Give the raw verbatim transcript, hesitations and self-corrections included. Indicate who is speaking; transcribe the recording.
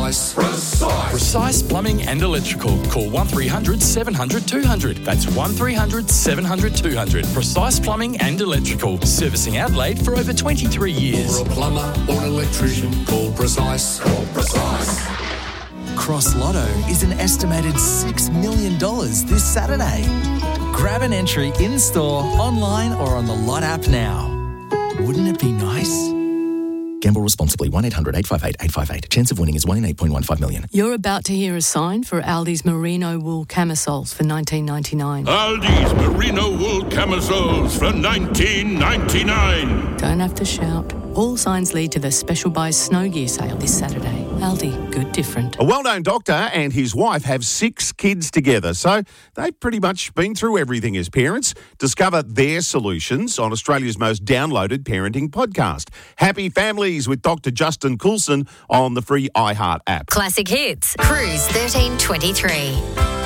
Speaker 1: Precise. Precise.
Speaker 2: Precise Plumbing and Electrical. Call one three hundred seven hundred two hundred. That's one three hundred seven hundred two hundred. Precise Plumbing and Electrical. Servicing Adelaide for over twenty-three years.
Speaker 1: For a plumber or an electrician, call Precise. Call Precise.
Speaker 3: Cross Lotto is an estimated six million dollars this Saturday. Grab an entry in-store, online or on the Lot app now. Wouldn't it be nice?
Speaker 4: Gamble responsibly. one eight hundred eight five eight eight five eight. Chance of winning is one in eight point one five million.
Speaker 5: You're about to hear a sign for Aldi's merino wool camisoles for nineteen ninety-nine.
Speaker 6: Aldi's merino wool camisoles for nineteen ninety-nine.
Speaker 5: Don't have to shout. All signs lead to the Special Buys Snow Gear sale this Saturday. Aldi, good different.
Speaker 7: A well-known doctor and his wife have six kids together, so they've pretty much been through everything as parents. Discover their solutions on Australia's most downloaded parenting podcast. Happy Families with Doctor Justin Coulson on the free iHeart app.
Speaker 8: Classic Hits, Cruise thirteen twenty-three.